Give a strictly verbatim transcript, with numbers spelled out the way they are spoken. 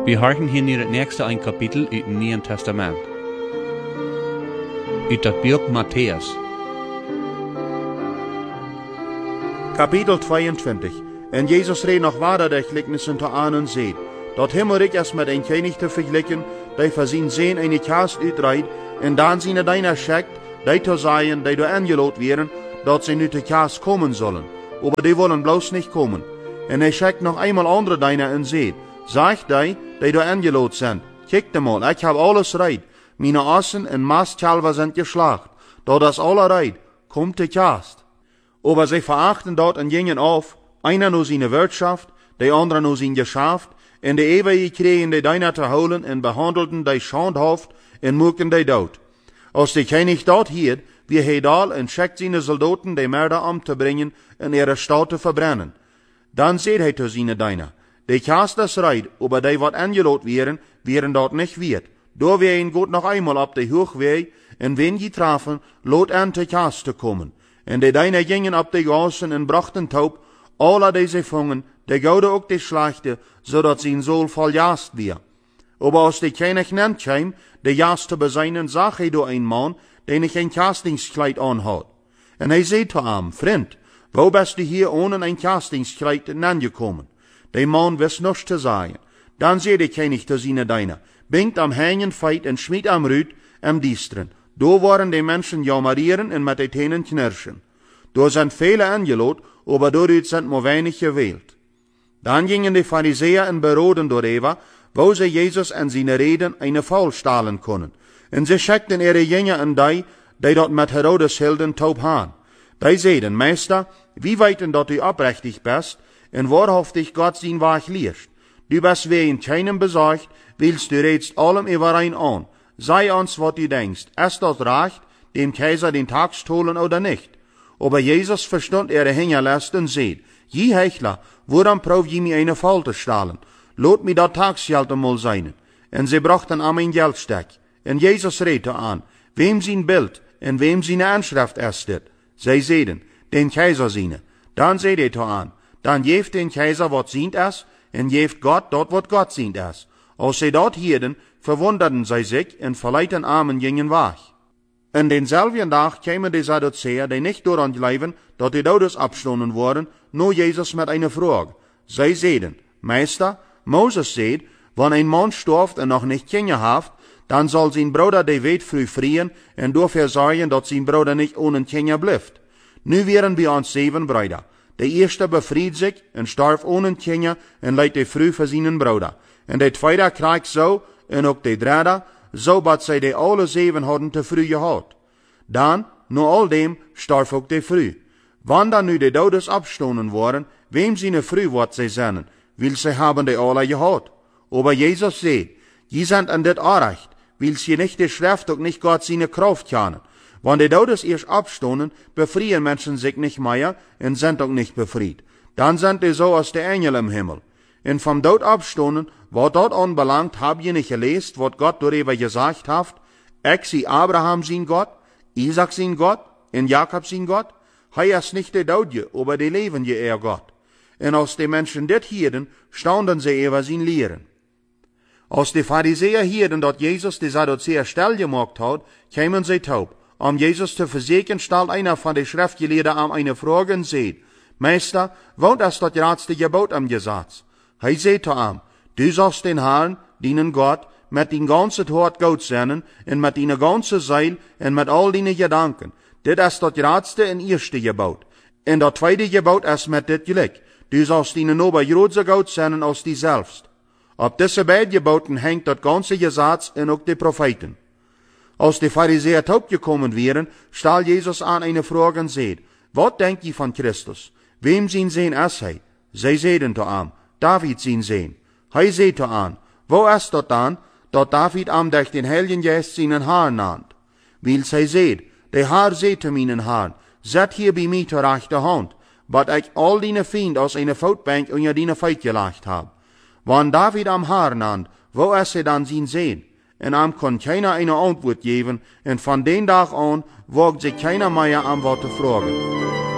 Wir harken hier in het nächste ein Kapitel uit het Nieuwe Testament. Uit dat boek Matthäus. Kapitel tweeëntwintig. En Jezus reed nog verder de gelijkenissen te aan en zei, dat himmelrijk is met een koning te vergelijken, die voor zijn zin een kast uitrijdt, en dan zijn deiner schickt, die te zeggen, die door aangeloot werden, dat ze nu te kast komen zullen. Aber die wollen bloß nicht kommen. En hij schickt nog eenmaal andere deiner en zei, sagt die, die door aangeloot zijn, kijkt mal, ik heb alles reid, meine Assen en Mastkalver sind geschlacht, dat is alle reid, kommt te kast. Aber sie verachten dort und gingen auf, einer nur seine Wirtschaft, der andere nur sein Geschäft, und die ewige kriegen die deiner zu holen und behandelten die schandhaft und mucken die dort. Als die König dort hielt, wie Hedal und schickt seine Soldaten, die Mörder umzubringen und ihre Stadt zu verbrennen. Dann seht er zu seine Deiner, die Kast das Reit, aber die wat angelot wären, wären dort nicht wird. Da wir ihn gut noch einmal ab die Hochweg, und wenn die trafen, lot an die Kast zu kommen. En die Deiner gingen op de gassen en brachten taub, alle die sie fangen, die gouden ook die slechte, zodat zijn zool voljaast weer. Aber als die König nennt kwam, de jaast te bezeinen, zag hij door een man, die niet een kastingskleid aanhad. En hij zei te hem, vriend, wo bist du hier ohne een kastingskleid aangekommen? De man wist nichts te zeggen. Dan zei de König te zijn Deiner, bingt am Hängen feit en schmied am Rüt, am Diestren. Da waren die Menschen jammerieren und mit den Tänen knirschen. Da sind viele angelot, aber dadurch sind nur wenig gewählt. Dann gingen die Pharisäer in Beroden darüber, wo sie Jesus in seine Reden eine Faul stahlen können. Und sie schickten ihre Jünger an die, die dort mit Herodes hielten, taub han. Die seiden, Meister, wie weit denn dort du abrechtig bist, und wahrhaftig Gott sein Weg liest. Du bist wegen keinem besorgt, willst du redst allem überein an. Sei uns, was du denkst, ist das recht, dem Kaiser den Tag stohlen oder nicht? Aber Jesus verstand ihre Hängerlast und seht, je Hechler, woran prof je mir eine Falte stahlen? Lot mir dat Tagsgeld einmal sein. Und sie brachten am ein Geldsteck. Und Jesus redte an, wem sein Bild und wem seine Anschrift ist dit? Sie seiden, den Kaiser seine. Dann seht er an, dann jeft den Kaiser, wat sient es, und jeft Gott dort, wat Gott sient es. Als sie dort hielten, verwunderten sie sich und verleiten Armen gingen weg. In denselben Tag kämen die Sadduzäer, die nicht daran glauben, dass die Todes abgestoßen wurden, nur Jesus mit einer Frage. Sie seiden, Meister, Moses seht, wenn ein Mann stirbt und noch nicht Kinder hat, dann soll sein Bruder die Welt früh frieren und dafür sorgen, dass sein Bruder nicht ohne Kinder bleibt. Nu wären bei uns sieben Brüder. Der erste befried sich und starb ohne Kinder und leidt die früh für seinen Bruder. Und der zweite kriegt so, en ook de dritte, zo dat zij de alle zeven hadden te vroeg gehad. Dan, na al dem, starf ook de vroeg. Wanneer dan nu de dodes abgestoßen worden, wem zijn vroeg wat zij zijn, wil zij hebben de alle gehad. Aber Jesus zei, je zijn an dit aanrecht, wil sie nicht de Schrift ook nicht Gott seine Kraft kennen. Wanneer de dodes eerst abgestoßen, befrieren Menschen sich nicht mehr und sind ook nicht befried. Dan sind die so als de Engel im Himmel. Und vom Tod abstoßen, wat dort anbelangt, hab je nicht gelesen, wat Gott darüber gesagt hat? Ich sie Abraham sein Gott, Isaac sein Gott, und Jakob sein Gott? Hei ist nicht der Todje, aber der Lebende er Gott. Und als die Menschen dit hierden, staunden sie über sein Lehren. Als die Pharisäer hierden, dat Jesus die Sadduzäer still gemacht hat, kämen sie taub. Um Jesus zu versichern, stellt einer von den Schriftgelehrten an eine Frage und sagt, Meister, wohnt es das letzte Gebot am Gesetz? Hij zei zu ihm, du sollst den Herrn, deinen Gott, mit dein ganzes Hort Gott sennen, und mit deiner ganzen Seil, und mit all deinen Gedanken. Dit ist das letzte und erste Gebot. Und das zweite Gebot ist mit dit gleich. Du sollst deinen Ober große Gott sennen als die selbst. Ab diese beiden Geboten hängt das ganze Gesetz und auch die Propheten. Als die Pharisäer taub gekommen wären, stellt Jesus an eine Frage und sagt, was denkt ihr von Christus? Wem sein Sehen ist er? Sie seiden zu ihm, David sein Sehen. Hij seht an, wo ist dort dann, dat David am durch den Heiligen Geist seinen Herrn nannt? Weil sie seht, der Herr seht zu meinen Herrn, set hier bei mir zur rechten Hand, wat ich all deine Fiend aus einer Foutbank unter deine Feit gelegt hab. Wann David am Herrn nannt, wo ist er dann sein Sehen? Und am kann keiner eine Antwort geben, und von den Tag an wagt sich keiner mehr am Wort zu fragen.